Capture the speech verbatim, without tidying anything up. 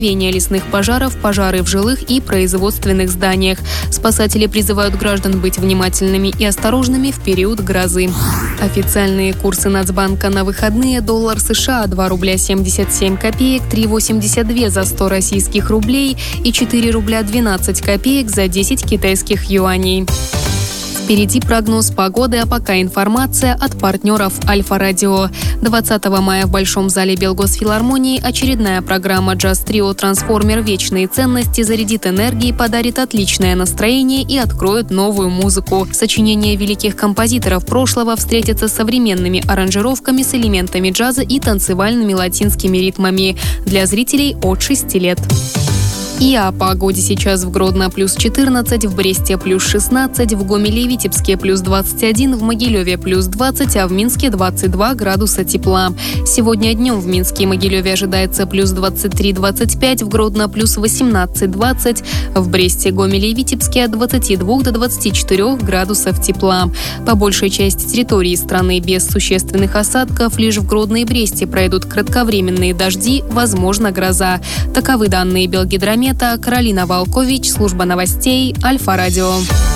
лесных пожаров, пожары в жилых и производственных зданиях. Спасатели призывают граждан быть внимательными и осторожными в период грозы. Официальные курсы Нацбанка на выходные: доллар США два рубля семьдесят семь копеек, три восемьдесят два за сто российских рублей и четыре рубля двенадцать копеек за десять китайских юаней. Впереди прогноз погоды, а пока информация от партнеров Альфа-Радио. двадцатого мая в Большом зале Белгосфилармонии очередная программа «Джаз-трио Трансформер. Вечные ценности» зарядит энергией, подарит отличное настроение и откроет новую музыку. Сочинения великих композиторов прошлого встретятся с современными аранжировками с элементами джаза и танцевальными латинскими ритмами для зрителей от шести лет. И о погоде: сейчас в Гродно плюс четырнадцать, в Бресте плюс шестнадцать, в Гомеле и Витебске плюс двадцать один, в Могилеве плюс двадцать, а в Минске двадцать два градуса тепла. Сегодня днем в Минске и Могилеве ожидается плюс двадцать три - двадцать пять, в Гродно плюс восемнадцать - двадцать, в Бресте, Гомеле и Витебске от двадцати двух до двадцати четырёх градусов тепла. По большей части территории страны без существенных осадков, лишь в Гродно и Бресте пройдут кратковременные дожди, возможно гроза. Таковы данные Белгидромета. Каролина Волкович, служба новостей, Альфа-Радио.